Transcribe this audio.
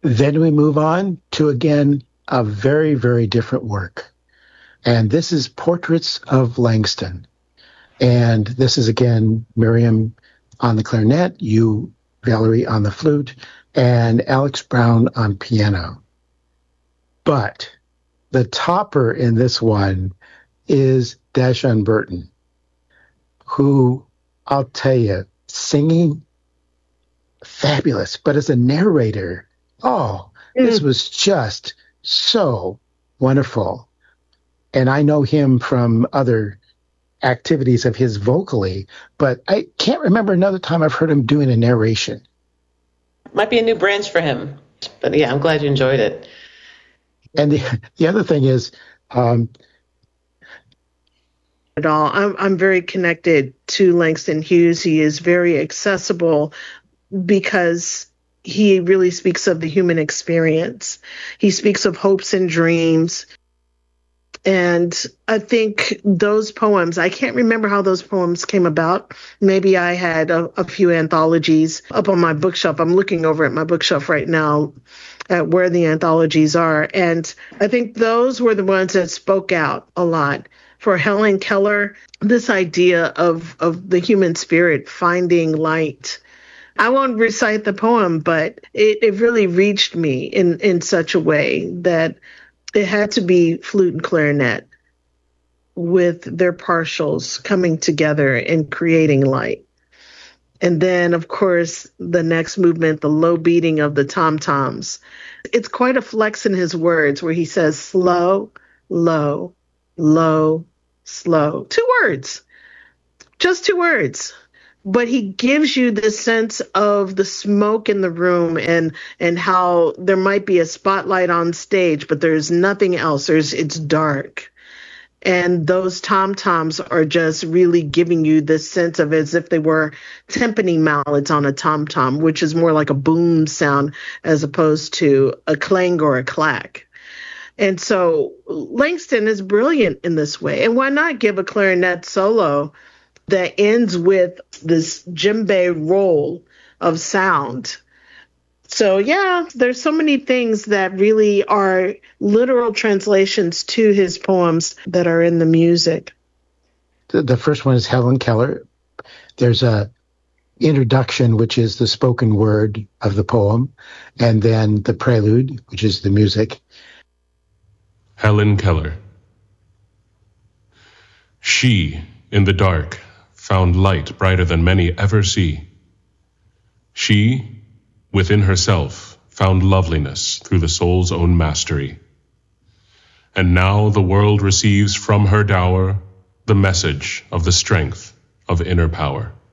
Then we move on to, again, a very, very different work. And this is Portraits of Langston. And this is, again, Miriam on the clarinet, you, Valerie, on the flute, and Alex Brown on piano. But the topper in this one is Dashan Burton, who, I'll tell you, singing, fabulous. But as a narrator, this was just so wonderful. And I know him from other activities of his vocally, but I can't remember another time I've heard him doing a narration. Might be a new branch for him. But yeah, I'm glad you enjoyed it. And the other thing is, at all. I'm very connected to Langston Hughes. He is very accessible because he really speaks of the human experience. He speaks of hopes and dreams. And I think those poems, I can't remember how those poems came about. Maybe I had a few anthologies up on my bookshelf. I'm looking over at my bookshelf right now at where the anthologies are. And I think those were the ones that spoke out a lot. For Helen Keller, this idea of the human spirit finding light. I won't recite the poem, but it really reached me in such a way that it had to be flute and clarinet with their partials coming together and creating light. And then, of course, the next movement, the low beating of the tom-toms. It's quite a flex in his words where he says slow, low, low, slow. 2 words, just 2 words. But he gives you the sense of the smoke in the room and how there might be a spotlight on stage, but there's nothing else. It's dark. And those tom-toms are just really giving you this sense of as if they were timpani mallets on a tom-tom, which is more like a boom sound as opposed to a clang or a clack. And so Langston is brilliant in this way. And why not give a clarinet solo that ends with this djembe roll of sound? So, yeah, there's so many things that really are literal translations to his poems that are in the music. The first one is Helen Keller. There's a introduction, which is the spoken word of the poem, and then the prelude, which is the music. Helen Keller. She, in the dark, found light brighter than many ever see. She, within herself, found loveliness through the soul's own mastery. And now the world receives from her dower the message of the strength of inner power.